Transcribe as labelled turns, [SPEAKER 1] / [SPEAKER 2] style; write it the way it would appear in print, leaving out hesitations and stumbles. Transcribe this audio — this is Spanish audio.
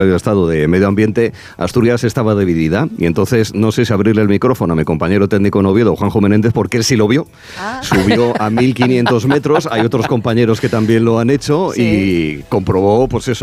[SPEAKER 1] de Estado de Medio Ambiente, Asturias estaba dividida. Y entonces, no sé si abrirle el micrófono a mi compañero técnico en Oviedo, Juanjo Menéndez, porque él sí lo vio. Subió a 1.500 metros. Hay otros compañeros que también lo han hecho y comprobó, pues eso.